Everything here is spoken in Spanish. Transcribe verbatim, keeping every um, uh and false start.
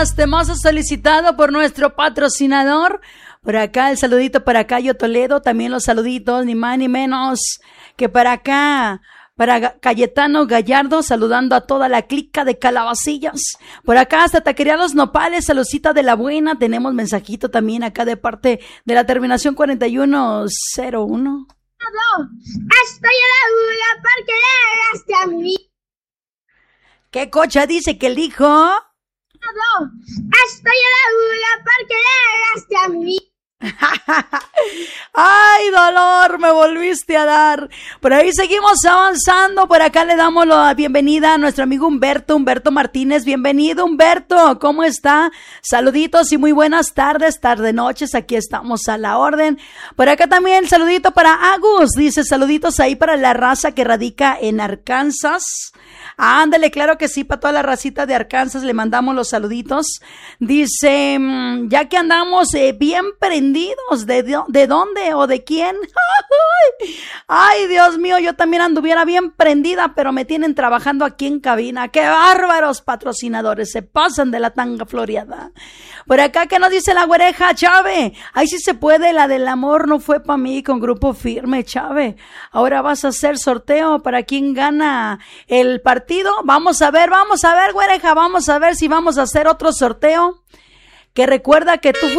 gracias. Temazo solicitado por nuestro patrocinador. Por acá el saludito para Cayo Toledo. También los saluditos, ni más ni menos que para acá. Para Cayetano Gallardo, saludando a toda la clica de Calabacillas. Por acá hasta Taquería Los Nopales, saludcita de la buena. Tenemos mensajito también acá de parte de la terminación cuarenta y uno cero uno. Estoy a la duda porque llegaste a mí. ¿Qué cocha dice que el hijo? Estoy a la duda porque llegaste a mí. Ay, dolor, me volviste a dar. Por ahí seguimos avanzando. Por acá le damos la bienvenida a nuestro amigo Humberto, Humberto Martínez. Bienvenido, Humberto, ¿cómo está? Saluditos y muy buenas tardes, tarde noches, aquí estamos a la orden. Por acá también saludito para Agus, dice saluditos ahí para la raza que radica en Arkansas. Ándale, claro que sí, para toda la racita de Arkansas le mandamos los saluditos. Dice, ya que andamos eh, bien prendidos, ¿de, ¿de dónde o de quién? Ay, Dios mío, yo también anduviera bien prendida, pero me tienen trabajando aquí en cabina. ¡Qué bárbaros patrocinadores! Se pasan de la tanga floreada. Por acá, ¿qué nos dice la güereja, Chave? Ahí sí se puede, la del amor no fue para mí, con Grupo Firme, Chave. Ahora vas a hacer sorteo para quién gana el partido. Vamos a ver, vamos a ver, güereja, vamos a ver si vamos a hacer otro sorteo. Que recuerda que tú